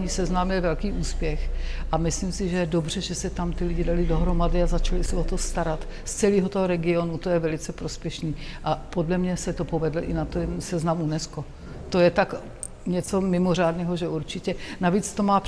Zelený seznam je velký úspěch a myslím si, že je dobře, že se tam ty lidi dali dohromady a začali se o to starat. Z celého toho regionu to je velice prospěšný a podle mě se to povedlo i na ten seznam UNESCO. To je tak něco mimořádného, že určitě. Navíc to má